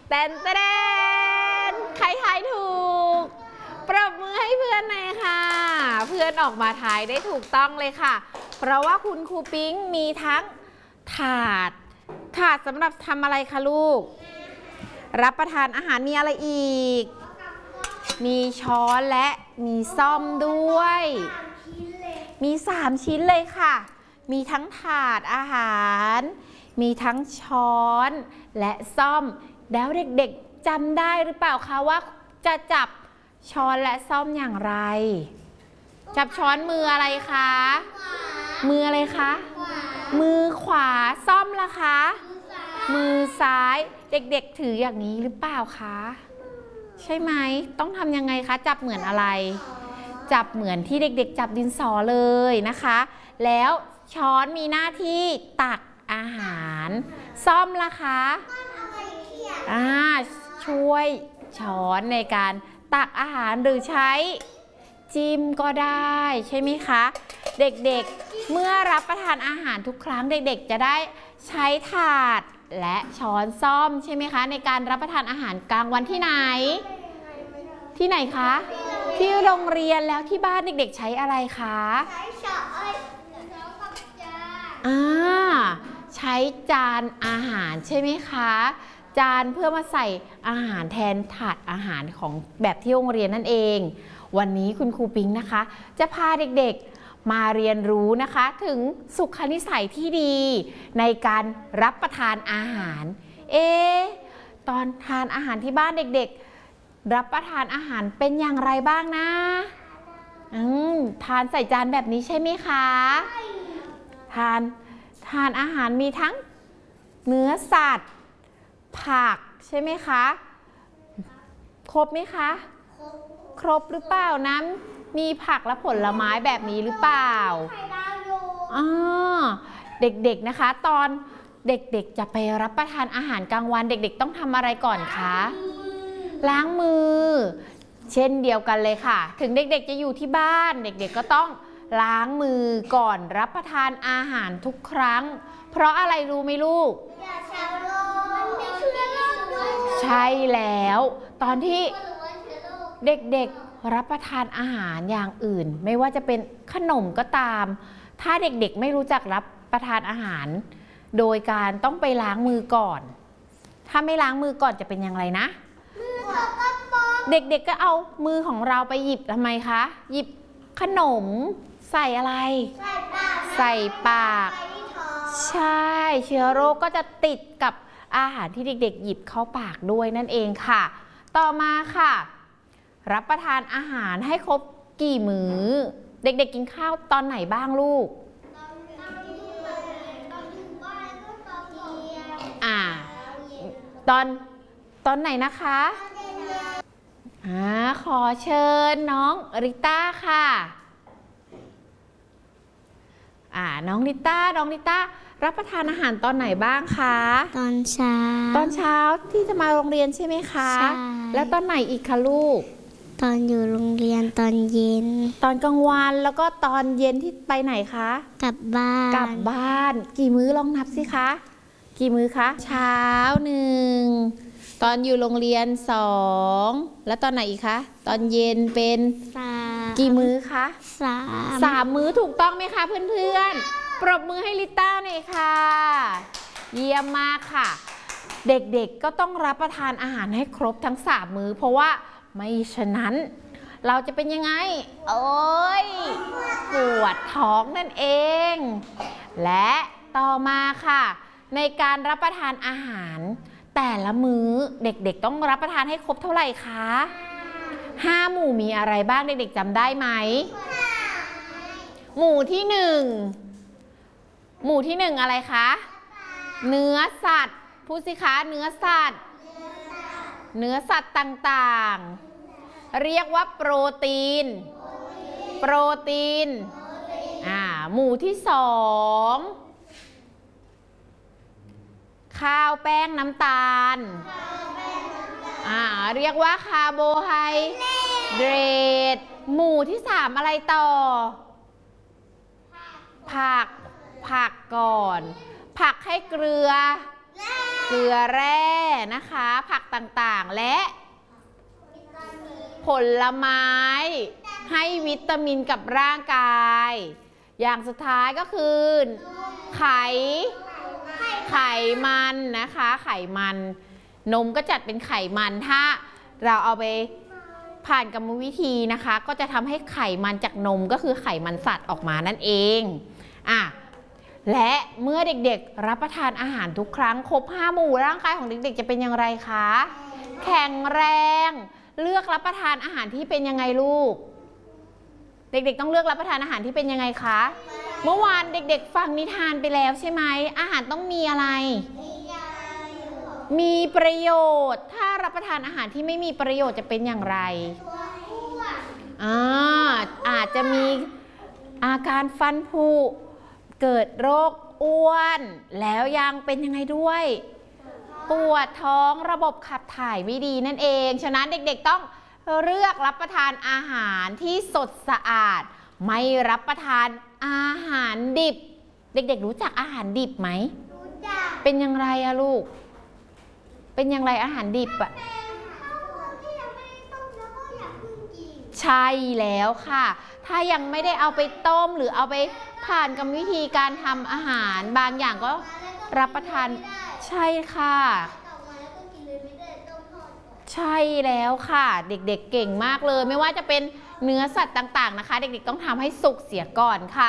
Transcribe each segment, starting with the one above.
แตนแตนใครทายถูกปรบมือให้เพื่อนหน่อยค่ะเพื่อนออกมาทายได้ถูกต้องเลยค่ะเพราะว่าคุณครูปิ๊งมีทั้งถาดสำหรับทำอะไรคะลูกรับประทานอาหารมีอะไรอีกมีช้อนและมีซ่อมด้วยมี3 ชิ้นเลยค่ะมีทั้งถาดอาหารมีทั้งช้อนและซ่อมแล้วเด็กๆจำได้หรือเปล่าคะว่าจะจับช้อนและซ่อมอย่างไรจับช้อนมืออะไรคะมืออะไรคะมือขวาซ่อมล่ะคะมือซ้ายเด็กๆถืออย่างนี้หรือเปล่าคะใช่ไหมต้องทำยังไงคะจับเหมือนอะไรจับเหมือนที่เด็กๆจับดินสอเลยนะคะแล้วช้อนมีหน้าที่ตักอาหารซ่อมล่ะคะช่วยช้อนในการตักอาหารหรือใช้จิ้มก็ได้ใช่ไหมคะเด็กๆเมื่อรับประทานอาหารทุกครั้งเด็กๆจะได้ใช้ถาดและช้อนซ่อมใช่ไหมคะในการรับประทานอาหารกลางวันที่ไหนคะที่โรงเรียนแล้วที่บ้านเด็กๆใช้อะไรคะใช้ช้อนกับจานใช้จานอาหารใช่ไหมคะจานเพื่อมาใส่อาหารแทนถาดอาหารของแบบที่โรงเรียนนั่นเองวันนี้คุณครูปิ๊งนะคะจะพาเด็กๆมาเรียนรู้นะคะถึงสุขนิสัยที่ดีในการรับประทานอาหารตอนทานอาหารที่บ้านเด็กๆรับประทานอาหารเป็นอย่างไรบ้างนะทานใส่จานแบบนี้ใช่ไหมคะทานอาหารมีทั้งเนื้อสัตว์ผักใช่ไหมคะครบไหมคะครบหรือเปล่านะมีผักและผลไม้แบบนี้หรือเปล่าเด็กๆนะคะตอนเด็กๆจะไปรับประทานอาหารกลางวันเด็กๆต้องทำอะไรก่อนคะล้างมือเช่นเดียวกันเลยค่ะถึงเด็กๆจะอยู่ที่บ้านเด็กๆก็ต้องล้างมือก่อนรับประทานอาหารทุกครั้งเพราะอะไรรู้ไหมลูกใช่แล้วตอนที่เด็กๆรับประทานอาหารอย่างอื่นไม่ว่าจะเป็นขนมก็ตามถ้าเด็กๆไม่รู้จักรับประทานอาหารโดยการต้องไปล้างมือก่อนถ้าไม่ล้างมือก่อนจะเป็นอย่างไรนะเด็กๆก็เอามือของเราไปหยิบทำไมคะหยิบขนมใส่อะไรใส่ปากใช่เชื้อโรคก็จะติดกับอาหารที่เด็กๆหยิบเข้าปากด้วยนั่นเองค่ะต่อมาค่ะรับประทานอาหารให้ครบกี่มื้อเด็กๆกินข้าวตอนไหนบ้างลูกตอนไหนนะคะขอเชิญน้องริต้าค่ะน้องริต้ารับประทานอาหารตอนไหนบ้างคะตอนเช้าที่จะมาโรงเรียนใช่ไหมคะใช่แล้วตอนไหนอีกคะลูกตอนอยู่โรงเรียนตอนเย็นตอนกลางวันแล้วก็ตอนเย็นที่ไปไหนคะกลับบ้านกี่มื้อลองนับสิคะกี่มื้อคะเช้า1ตอนอยู่โรงเรียน2แล้วตอนไหนอีกคะตอนเย็นเป็น 3 กี่มื้อคะ 3 มื้อถูกต้องไหมคะเพื่อนๆปรบมือให้ลิต้าหน่อยค่ะเยี่ยมมากค่ะเด็กๆก็ต้องรับประทานอาหารให้ครบทั้ง3มื้อเพราะว่าไม่ฉะนั้นเราจะเป็นยังไงปวดท้องนั่นเองและต่อมาค่ะในการรับประทานอาหารแต่ละมื้อเด็กๆต้องรับประทานให้ครบเท่าไหร่คะ5 หมู่มีอะไรบ้างเด็กๆจำได้ไหมหมู่ที่1อะไรคะเนื้อสัตว์พูดสิคะเนื้อสัตว์ต่างๆเรียกว่าโปรตีนหมู่ที่2ข้าวแป้งน้ำตาลเรียกว่าคาร์โบไฮเดรตหมู่ที่3อะไรต่อผักก่อนผักให้เกลือเกลือแร่นะคะผักต่างๆและผลไม้ให้วิตามินกับร่างกายอย่างสุดท้ายก็คือไขมันนะคะไขมันนมก็จัดเป็นไขมันถ้าเราเอาไปผ่านกรรมวิธีนะคะก็จะทำให้ไขมันจากนมก็คือไขมันสัตว์ออกมานั่นเองและเมื่อเด็กๆรับประทานอาหารทุกครั้งครบ5 หมู่ร่างกายของเด็กๆจะเป็นอย่างไรคะแข็งแรงเลือกรับประทานอาหารที่เป็นยังไงลูกเด็กๆต้องเลือกรับประทานอาหารที่เป็นยังไงคะเมื่อวานเด็กๆฟังนิทานไปแล้วใช่ไหมอาหารต้องมีอะไรมีประโยชน์ถ้ารับประทานอาหารที่ไม่มีประโยชน์จะเป็นอย่างไรอาจจะมีอาการฟันผุเกิดโรคอ้วนแล้วยังเป็นยังไงด้วยปวดท้องระบบขับถ่ายไม่ดีนั่นเองฉะนั้นเด็กๆต้องเลือกรับประทานอาหารที่สดสะอาดไม่รับประทานอาหารดิบเด็กๆรู้จักอาหารดิบไหมรู้จักเป็นอย่างไรอะลูกเป็นอย่างไรอาหารดิบอะใช่แล้วค่ะถ้ายังไม่ได้เอาไปต้มหรือเอาไปผ่านกรรมวิธีการทำอาหารบางอย่างก็รับประทานใช่ค่ะใช่แล้วค่ะเด็กๆเก่งมากเลยไม่ว่าจะเป็นเนื้อสัตว์ต่างๆนะคะเด็กๆต้องทำให้สุกเสียก่อนค่ะ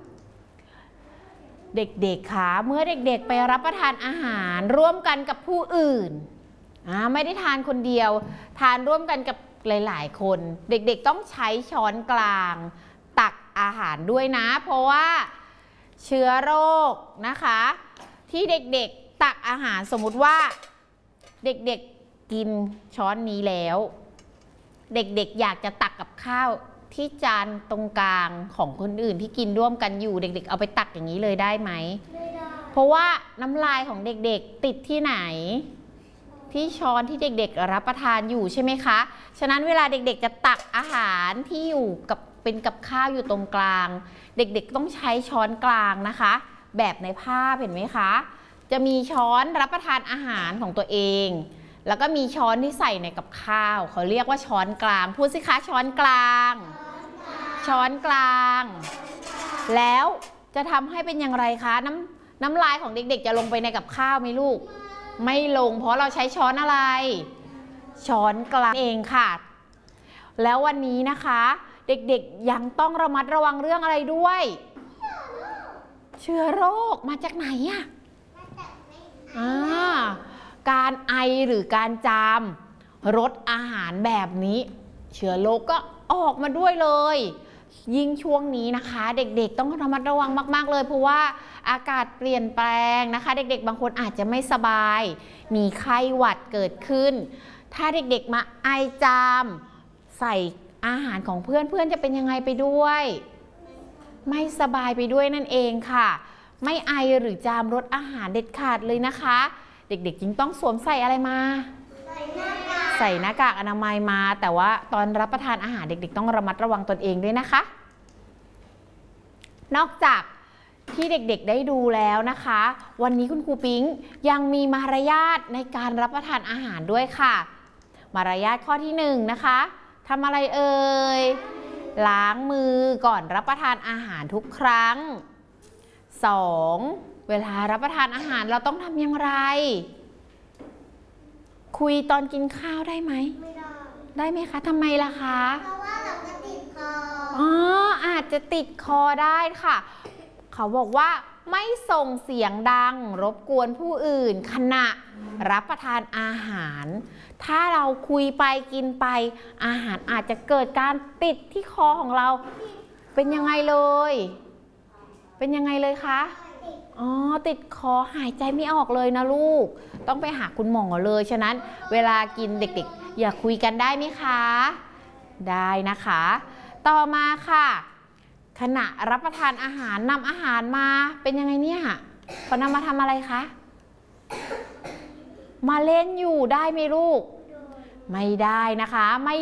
เด็กๆคะเมื่อเด็กๆไปรับประทานอาหารร่วมกันกับผู้อื่นไม่ได้ทานคนเดียวทานร่วมกันกับหลายๆคนเด็กๆต้องใช้ช้อนกลางตักอาหารด้วยนะเพราะว่าเชื้อโรคนะคะที่เด็กๆตักอาหารสมมุติว่าเด็กๆกินช้อนนี้แล้วเด็กๆอยากจะตักกับข้าวที่จานตรงกลางของคนอื่นที่กินร่วมกันอยู่เด็กๆเอาไปตักอย่างนี้เลยได้ไหมไม่ได้เพราะว่าน้ำลายของเด็กๆติดที่ไหนที่ช้อนที่เด็กๆรับประทานอยู่ใช่ไหมคะฉะนั้นเวลาเด็กๆจะตักอาหารที่อยู่กับเป็นกับข้าวอยู่ตรงกลางเด็กๆต้องใช้ช้อนกลางนะคะแบบในภาพเห็นไหมคะจะมีช้อนรับประทานอาหารของตัวเองแล้วก็มีช้อนที่ใส่ในกับข้าวเขาเรียกว่าช้อนกลางพูดสิคะช้อนกลางช้อนกลางแล้วจะทำให้เป็นอย่างไรคะน้ำลายของเด็กๆจะลงไปในกับข้าวไหมลูกไม่ลงเพราะเราใช้ช้อนอะไรช้อนกลางเองค่ะแล้ววันนี้นะคะเด็กๆยังต้องระมัดระวังเรื่องอะไรด้วยเชื้อโรคมาจากไหนอะการไอหรือการจามรสอาหารแบบนี้เชื้อโรคก็ออกมาด้วยเลยยิ่งช่วงนี้นะคะเด็กๆต้องระมัดระวังมากๆเลยเพราะว่าอากาศเปลี่ยนแปลงนะคะเด็กๆบางคนอาจจะไม่สบายมีไข้หวัดเกิดขึ้นถ้าเด็กๆมาไอจามใส่อาหารของเพื่อนๆจะเป็นยังไงไปด้วยไม่สบายไปด้วยนั่นเองค่ะไม่ไอหรือจามรสอาหารเด็ดขาดเลยนะคะเด็กๆจึงต้องสวมใส่อะไรมาใส่หน้ากากอนามัยมาแต่ว่าตอนรับประทานอาหารเด็กๆต้องระมัดระวังตนเองด้วยนะคะนอกจากที่เด็กๆได้ดูแล้วนะคะวันนี้คุณครูปิ๊งยังมีมารยาทในการรับประทานอาหารด้วยค่ะมารยาทข้อที่1นะคะทำอะไรเอ่ยล้างมือก่อนรับประทานอาหารทุกครั้ง2เวลารับประทานอาหารเราต้องทำอย่างไรคุยตอนกินข้าวได้ไหมไม่ได้ไหมคะทำไมล่ะคะเพราะว่าเราจะติดคออาจจะติดคอได้ค่ะเขาบอกว่าไม่ส่งเสียงดังรบกวนผู้อื่นขณะรับประทานอาหารถ้าเราคุยไปกินไปอาหารอาจจะเกิดการติดที่คอของเราเป็นยังไงเลยเป็นยังไงเลยคะติดคอหายใจไม่ออกเลยนะลูกต้องไปหาคุณหมอเลยฉะนั้นเวลากินเด็กๆอย่าคุยกันได้ไหมคะได้นะคะต่อมาค่ะขณะรับประทานอาหารนำอาหารมาเป็นยังไงเนี่ยเขานำมาทำอะไรคะมาเล่นอยู่ได้ไหมลูกไม่ได้นะคะไม่